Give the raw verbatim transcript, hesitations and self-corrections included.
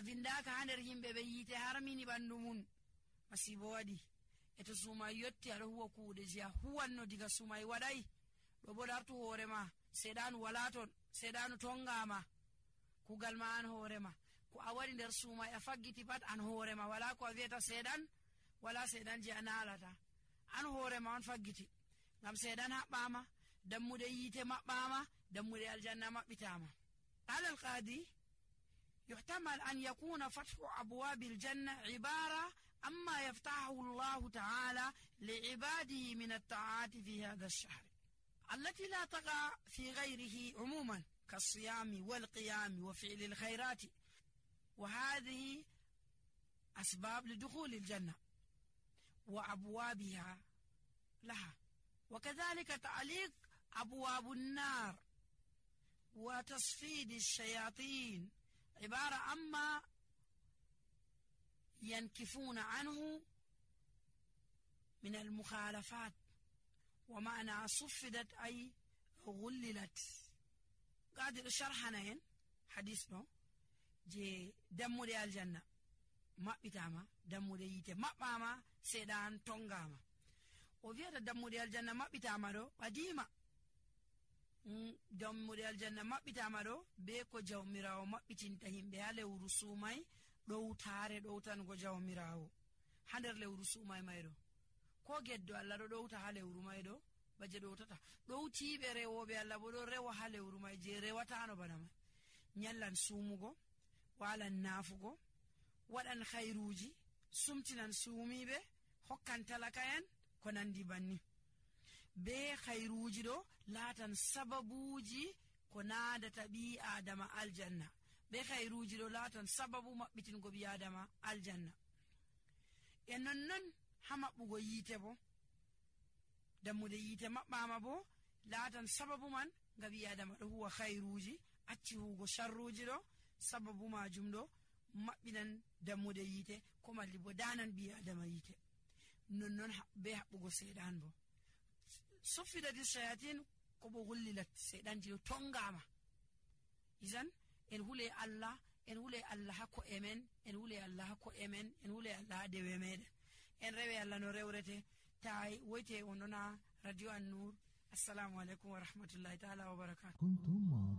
avindaka hander himbe be yite harmini bandumun masibo wadi eto suma yotti ala huwa kuude jiya huwanno diga sumai wadai do bodartu horema sedan walaton sedan tongama kugal ma an horema ko awari der suma ya faggiti pat an horema wala ko vieta sedan wala sedan ji analata an horema an faggiti ngam sedan habbama dammude yite mabbama dammude aljanna mabbitama ala alqadi يحتمل أن يكون فتح أبواب الجنة عبارة عما يفتحه الله تعالى لعباده من الطاعات في هذا الشهر التي لا تقع في غيره عموما كالصيام والقيام وفعل الخيرات، وهذه أسباب لدخول الجنة وأبوابها لها. وكذلك تعليق أبواب النار وتصفيد الشياطين عبارة عما ينكفون عنه من المخالفات، ومعنى صفدت أي غللت. قادر شرحنا حديثنا جي دمو دي الجنة ما بتاما دمو دي يتي ما باما سيدان تونغاما وفيها دمو دي الجنة ما بتاما دو قديمة دمو دي الجنة ما بتاما دو بيكو جو مراو ما بتنتهين بيالي ورسومي دو تاري دو تنغو جو مراو حندر لي ورسومي مايدو ko geddo alla do dowta ha lewru maydo baje dowtata dowti be rewobe alla bo do rewa ha lewru may je rewata no bana may nyallan sumugo walan nafugo wadan khairuji sumtinan sumibe hokkan talakayen ko nandi banni be khairuji do latan sababuji ko nada tabi adama aljanna be khairuji do latan sababu mabbitin go bi adama aljanna ennon non hama bugo yite bo damude yite mabbama bo latan sababu man gabi adama do huwa khairuji acci hugo sharruji do sababu majum do mabbinan damude yite ko malli bo danan bi adama yite non non be habugo sedan bo sufida di shayatin ko bo gullilat sedan ji tongama izan en hule allah en hule allah ko emen en hule allah ko emen en hule allah de wemede en rewe alla no rewrete tay woyte onona radio an-nur. Assalamu alaikum wa rahmatullahi ta'ala wa barakatuh.